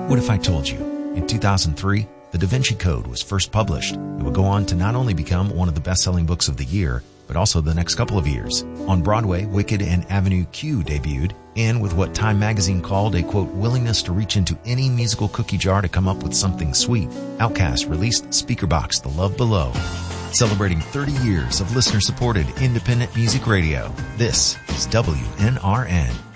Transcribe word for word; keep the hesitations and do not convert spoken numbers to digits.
What if I told you, in two thousand three, The Da Vinci Code was first published? It would go on to not only become one of the best-selling books of the year, but also the next couple of years. On Broadway, Wicked and Avenue Q debuted, and with what Time magazine called a, quote, willingness to reach into any musical cookie jar to come up with something sweet, Outkast released Speakerboxxx The Love Below. Celebrating thirty years of listener-supported independent music radio, this is W N R N.